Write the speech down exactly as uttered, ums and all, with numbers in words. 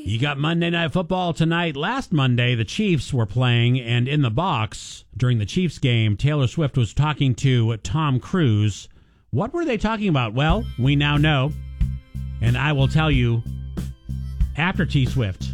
You got Monday Night Football tonight. Last Monday, the Chiefs were playing, and in the box during the Chiefs game, Taylor Swift was talking to Tom Cruise. What were they talking about? Well, we now know, and I will tell you after T Swift.